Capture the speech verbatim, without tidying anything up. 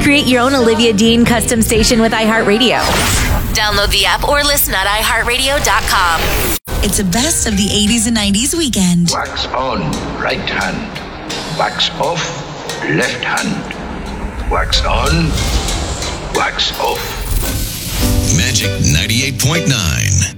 Create your own Olivia Dean custom station with iHeartRadio. Download the app or listen at i heart radio dot com. It's a best of the eighties and nineties weekend. Wax on, right hand. Wax off, left hand. Wax on, wax off. Magic ninety-eight point nine.